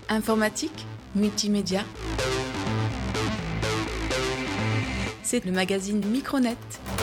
Informatique, multimédia. C'est le magazine Micronet.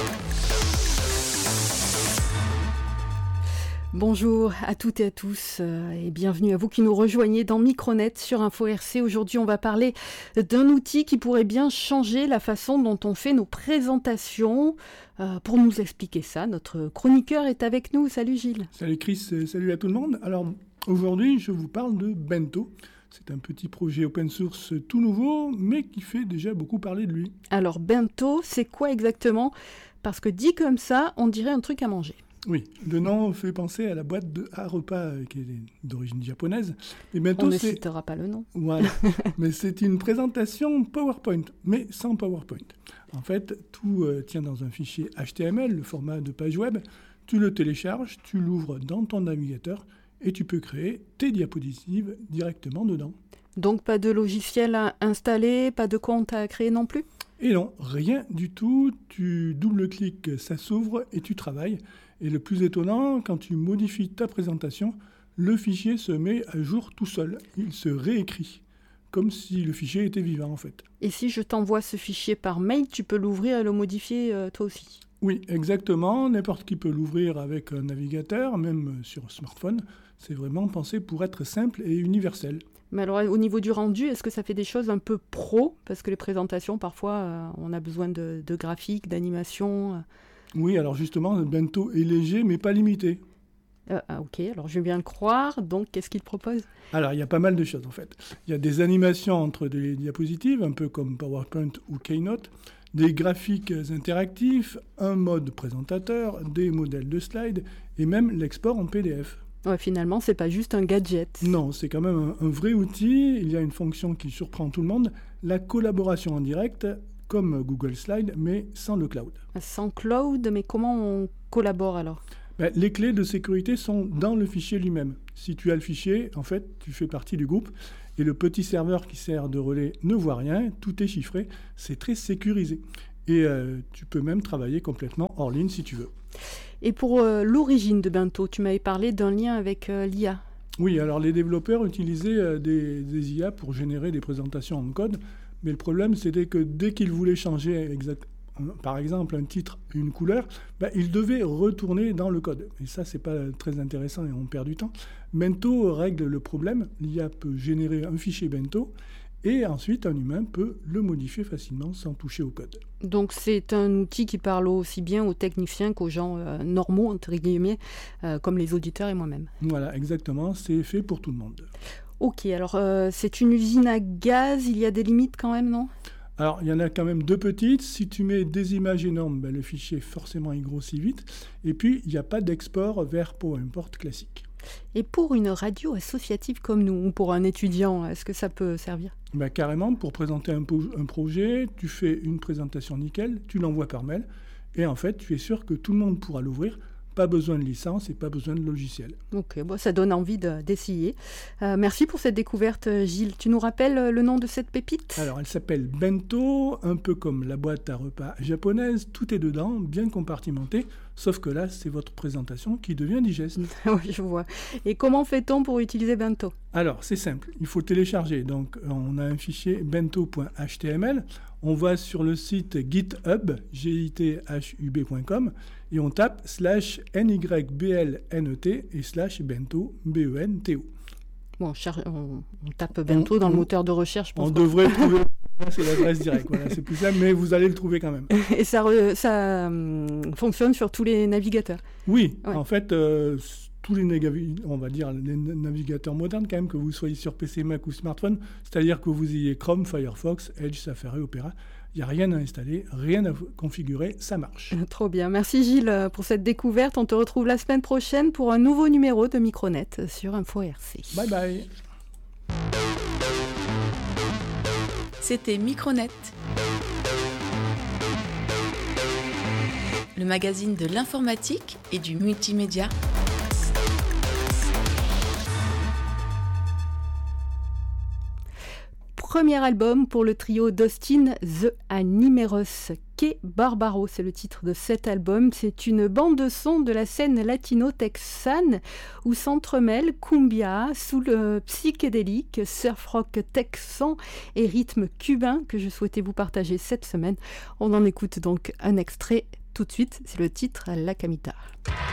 Bonjour à toutes et à tous et bienvenue à vous qui nous rejoignez dans Micronet sur Info RC. Aujourd'hui, on va parler d'un outil qui pourrait bien changer la façon dont on fait nos présentations. Pour nous expliquer ça, notre chroniqueur est avec nous. Salut Gilles. Salut Chris, salut à tout le monde. Alors aujourd'hui, je vous parle de Bento. C'est un petit projet open source tout nouveau, mais qui fait déjà beaucoup parler de lui. Alors Bento, c'est quoi exactement ? Parce que dit comme ça, on dirait un truc à manger. Oui, le nom fait penser à la boîte à repas qui est d'origine japonaise. Et Bento, on ne citera pas le nom. Voilà, mais c'est une présentation PowerPoint, mais sans PowerPoint. En fait, tout tient dans un fichier HTML, le format de page web. Tu le télécharges, tu l'ouvres dans ton navigateur et tu peux créer tes diapositives directement dedans. Donc pas de logiciel à installer, pas de compte à créer non plus ? Et non, rien du tout. Tu double-cliques, ça s'ouvre et tu travailles. Et le plus étonnant, quand tu modifies ta présentation, le fichier se met à jour tout seul. Il se réécrit, comme si le fichier était vivant en fait. Et si je t'envoie ce fichier par mail, tu peux l'ouvrir et le modifier toi aussi ? Oui, exactement. N'importe qui peut l'ouvrir avec un navigateur, même sur smartphone. C'est vraiment pensé pour être simple et universel. Mais alors, au niveau du rendu, est-ce que ça fait des choses un peu pro ? Parce que les présentations, parfois, on a besoin de graphiques, d'animation. Oui, alors justement, Bento est léger, mais pas limité. Ok, alors je vais bien le croire. Donc, qu'est-ce qu'il propose ? Alors, il y a pas mal de choses, en fait. Il y a des animations entre des diapositives, un peu comme PowerPoint ou Keynote, des graphiques interactifs, un mode présentateur, des modèles de slides, et même l'export en PDF. Ouais, finalement, c'est pas juste un gadget. Non, c'est quand même un vrai outil. Il y a une fonction qui surprend tout le monde, la collaboration en direct, comme Google Slide, mais sans le cloud. Sans cloud, mais comment on collabore alors ? Les clés de sécurité sont dans le fichier lui-même. Si tu as le fichier, en fait, tu fais partie du groupe, et le petit serveur qui sert de relais ne voit rien, tout est chiffré, c'est très sécurisé. Et tu peux même travailler complètement hors ligne si tu veux. Et pour l'origine de Bento, tu m'avais parlé d'un lien avec l'IA. Oui, alors les développeurs utilisaient des IA pour générer des présentations en code, mais le problème c'était que dès qu'ils voulaient changer par exemple un titre, une couleur, ils devaient retourner dans le code. Et ça, c'est pas très intéressant et on perd du temps. Bento règle le problème. L'IA peut générer un fichier Bento et ensuite un humain peut le modifier facilement sans toucher au code. Donc c'est un outil qui parle aussi bien aux techniciens qu'aux gens normaux, entre guillemets, comme les auditeurs et moi-même. Voilà, exactement, c'est fait pour tout le monde. Ok, alors c'est une usine à gaz, il y a des limites quand même, non ? Alors, il y en a quand même deux petites. Si tu mets des images énormes, le fichier, forcément, il grossit vite. Et puis, il n'y a pas d'export vers PowerPoint classique. Et pour une radio associative comme nous, ou pour un étudiant, est-ce que ça peut servir ? Carrément, pour présenter un projet, tu fais une présentation nickel, tu l'envoies par mail, et en fait, tu es sûr que tout le monde pourra l'ouvrir. Pas besoin de licence et pas besoin de logiciel. Ok, ça donne envie d'essayer. Merci pour cette découverte, Gilles. Tu nous rappelles le nom de cette pépite ? Alors, elle s'appelle Bento, un peu comme la boîte à repas japonaise. Tout est dedans, bien compartimenté. Sauf que là, c'est votre présentation qui devient digeste. Oui, je vois. Et comment fait-on pour utiliser Bento ? Alors, c'est simple. Il faut télécharger. Donc, on a un fichier bento.html. On va sur le site GitHub, github.com, et on tape /nyblnet et /bento, bento. Bon, on tape Bento dans le moteur de recherche. On devrait trouver, c'est l'adresse directe, voilà, c'est plus simple, mais vous allez le trouver quand même. Et ça fonctionne sur tous les navigateurs ? Oui, ouais. En fait, tous les navigateurs modernes, quand même, que vous soyez sur PC, Mac ou smartphone, c'est-à-dire que vous ayez Chrome, Firefox, Edge, Safari, Opera, il n'y a rien à installer, rien à configurer, ça marche. Trop bien. Merci Gilles pour cette découverte. On te retrouve la semaine prochaine pour un nouveau numéro de Micronet sur Info RC. Bye bye. C'était Micronet, le magazine de l'informatique et du multimédia. Premier album pour le trio d'Austin, The Animeros Que Barbaro, c'est le titre de cet album. C'est une bande-son de la scène latino-texane où s'entremêlent cumbia, soul psychédélique, surf rock texan et rythme cubain que je souhaitais vous partager cette semaine. On en écoute donc un extrait tout de suite, c'est le titre La Camita.